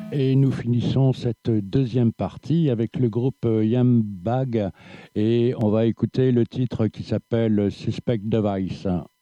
Et nous finissons cette deuxième partie avec le groupe Yambag et on va écouter le titre qui s'appelle Suspect Device.